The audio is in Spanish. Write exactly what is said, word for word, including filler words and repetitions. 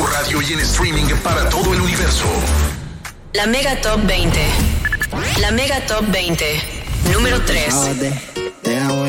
Radio y en streaming para todo el universo. La Mega Top veinte. La Mega Top veinte. Número tres.